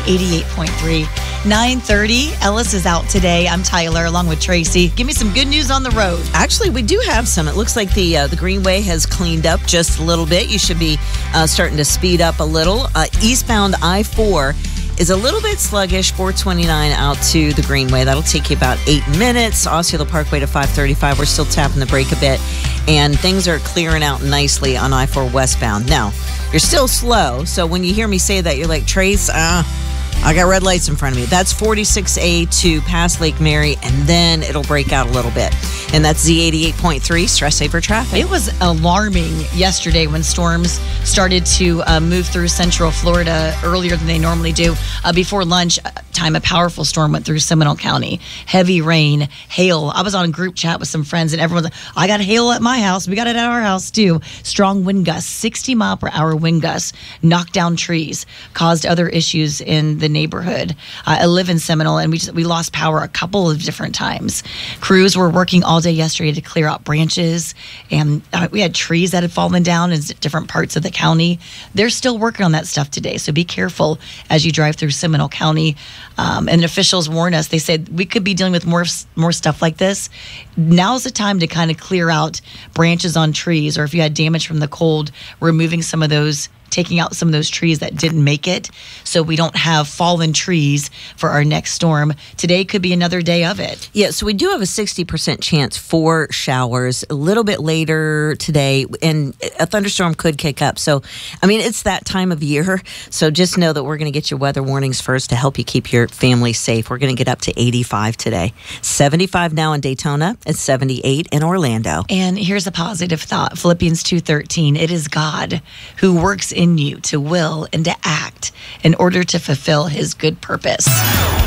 88.3. 9:30. Ellis is out today. I'm Tyler, along with Tracy. Give me some good news on the road. Actually, we do have some. It looks like the Greenway has cleaned up just a little bit. You should be starting to speed up a little. Eastbound I-4 is a little bit sluggish, 429 out to the Greenway. That'll take you about 8 minutes. Osceola Parkway to 535. We're still tapping the brake a bit, and things are clearing out nicely on I-4 westbound. Now, you're still slow, so when you hear me say that, you're like, Trace, I got red lights in front of me. That's 46A to past Lake Mary, and then it'll break out a little bit. And that's Z88.3, Stress Saver Traffic. It was alarming yesterday when storms started to move through central Florida earlier than they normally do. Before lunch time, a powerful storm went through Seminole County. Heavy rain, hail. I was on a group chat with some friends, and everyone's like, I got hail at my house. We got it at our house, too. Strong wind gusts, 60 mile per hour wind gusts, knocked down trees, caused other issues in the neighborhood. I live in Seminole, and we lost power a couple of different times. Crews were working all day yesterday to clear out branches, and we had trees that had fallen down in different parts of the county. They're still working on that stuff today, so be careful as you drive through Seminole County. And officials warn us. They said we could be dealing with more stuff like this. Now's the time to kind of clear out branches on trees, or if you had damage from the cold, removing some of those, taking out some of those trees that didn't make it, so we don't have fallen trees for our next storm. Today could be another day of it. Yeah, so we do have a 60% chance for showers a little bit later today, and a thunderstorm could kick up. So, I mean, it's that time of year, so just know that we're going to get your weather warnings first to help you keep your family safe. We're going to get up to 85 today. 75 now in Daytona, and 78 in Orlando. And here's a positive thought. Philippians 2:13. It is God who works in you to will and to act in order to fulfill his good purpose.